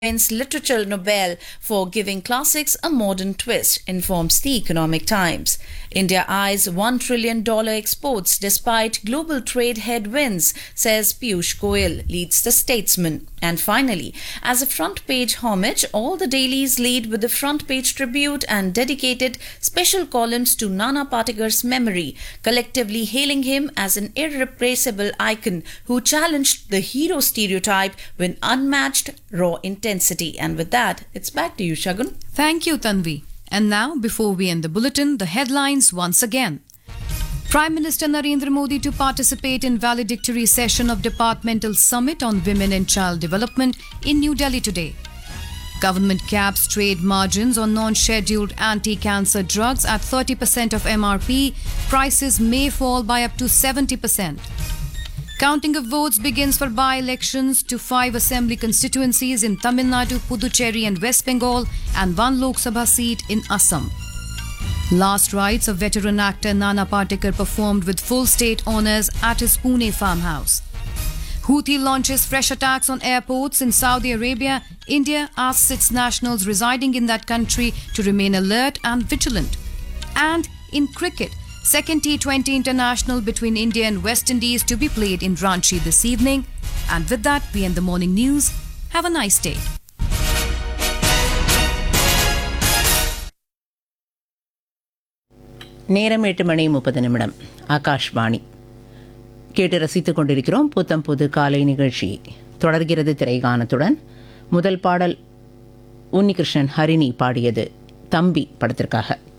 wins Literature Nobel for giving classics a modern twist, informs the Economic Times. India eyes $1 trillion exports despite global trade headwinds, says Piyush Goyal, leads the Statesman. And finally, as a front page homage, all the dailies lead with the front page tribute and dedicated special columns to Nana Patekar's memory, collectively hailing him as an irreplaceable icon who challenged the hero stereotype with unmatched raw intensity. And with that, it's back to you, Shagun. Thank you, Tanvi. And now, before we end the bulletin, the headlines once again. Prime Minister Narendra Modi to participate in valedictory session of Departmental Summit on Women and Child Development in New Delhi today. Government caps trade margins on non-scheduled anti-cancer drugs at 30% of MRP. Prices may fall by up to 70%. Counting of votes begins for by-elections to 5 assembly constituencies in Tamil Nadu, Puducherry and West Bengal and 1 Lok Sabha seat in Assam. Last rites of veteran actor Nana Patekar performed with full state honours at his Pune farmhouse. Houthi launches fresh attacks on airports in Saudi Arabia. India asks its nationals residing in that country to remain alert and vigilant. And in cricket, second T20 international between India and West Indies to be played in Ranchi this evening. And with that, we end the morning news. Have a nice day. நேரம் 8:30 ஆகாஷ்வாணி கேட்டு ரசித்துக் கொண்டிருக்கிறோம். புத்தம் புது காலை நிகழ்ச்சி தொடர்கிறது திரைகானத்துடன். முதல் பாடல் உன்னிகிருஷ்ணன் ஹரிணி பாடியது தம்பி படத்திற்காக.